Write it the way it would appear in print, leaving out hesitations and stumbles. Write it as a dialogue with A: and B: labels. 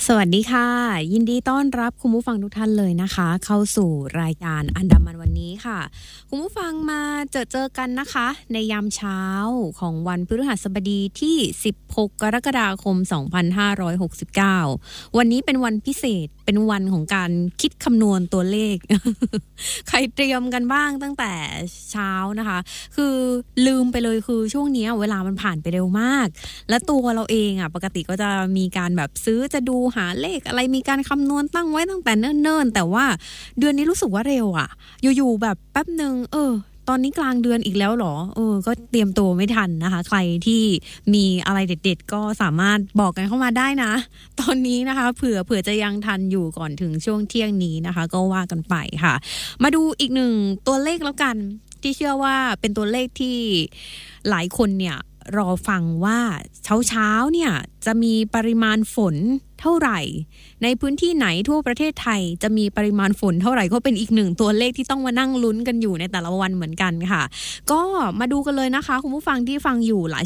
A: สวัสดีค่ะยินดีต้อนรับคุณผู้ฟังทุกท่านเลยนะคะเข้าสู่รายการอันดามันวันนี้ค่ะคุณผู้ฟังมาเจอกันนะคะในยามเช้าของวันพฤหัสบดีที่16กรกฎาคม2569วันนี้เป็นวันพิเศษเป็นวันของการคิดคำนวณตัวเลข ใครเตรียมกันบ้างตั้งแต่เช้านะคะคือลืมไปเลยคือช่วงนี้เวลามันผ่านไปเร็วมากและตัวเราเองอ่ะปกติก็จะมีการแบบซื้อจะดูหาเลขอะไรมีการคำนวณตั้งไว้ตั้งแต่เนิ่นๆแต่ว่าเดือนนี้รู้สึกว่าเร็วอ่ะอยู่ๆแบบแป๊บนึงตอนนี้กลางเดือนอีกแล้วเหรอก็เตรียมตัวไม่ทันนะคะใครที่มีอะไรเด็ดๆก็สามารถบอกกันเข้ามาได้นะตอนนี้นะคะเผื่อจะยังทันอยู่ก่อนถึงช่วงเที่ยงนี้นะคะก็ว่ากันไปค่ะมาดูอีกหนึ่งตัวเลขแล้วกันที่เชื่อว่าเป็นตัวเลขที่หลายคนเนี่ยรอฟังว่าเช้าเนี่ยจะมีปริมาณฝนเท่าไหร่ในพื้นที่ไหนทั่วประเทศไทยจะมีปริมาณฝนเท่าไหร่ก็เป็นอีกหนึ่งตัวเลขที่ต้องมานั่งลุ้นกันอยู่ในแต่ละวันเหมือนกันค่ะก็มาดูกันเลยนะคะคุณผู้ฟังที่ฟังอยู่หลาย